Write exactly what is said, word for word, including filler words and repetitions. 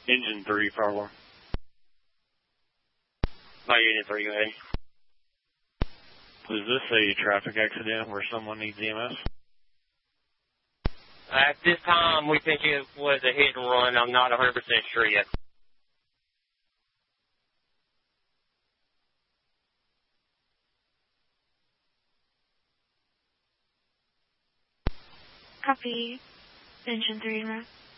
Engine three problem. My unit three, go ahead. Is this a traffic accident where someone needs E M S? At this time, we think it was a hit and run. I'm not one hundred percent sure yet. Copy. Engine three,